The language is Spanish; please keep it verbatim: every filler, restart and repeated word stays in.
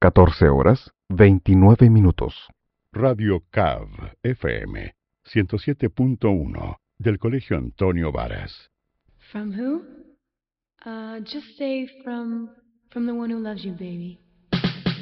catorce horas, veintinueve minutos. Radio C A V F M ciento siete punto uno del Colegio Antonio Varas. From who? Uh, just say from from the one who loves you, baby.